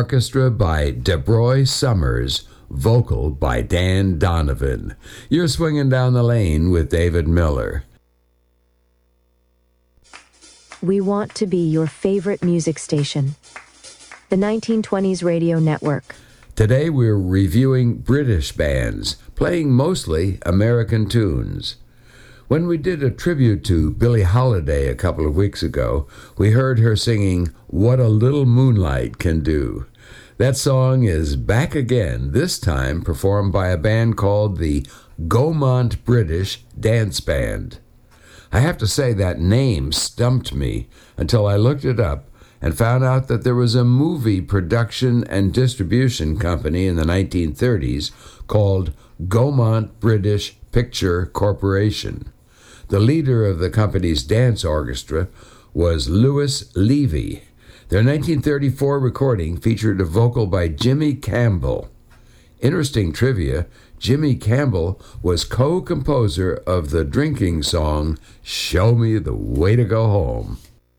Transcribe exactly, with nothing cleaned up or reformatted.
orchestra by DeBroy Summers, vocal by Dan Donovan. You're swinging down the lane with David Miller. We want to be your favorite music station. The nineteen twenties Radio Network. Today we're reviewing British bands, playing mostly American tunes. When we did a tribute to Billie Holiday a couple of weeks ago, we heard her singing What a Little Moonlight Can Do. That song is back again, this time performed by a band called the Gaumont British Dance Band. I have to say that name stumped me until I looked it up and found out that there was a movie production and distribution company in the nineteen thirties called Gaumont British Picture Corporation. The leader of the company's dance orchestra was Louis Levy. Their nineteen thirty-four recording featured a vocal by Jimmy Campbell. Interesting trivia, Jimmy Campbell was co-composer of the drinking song Show Me the Way to Go Home.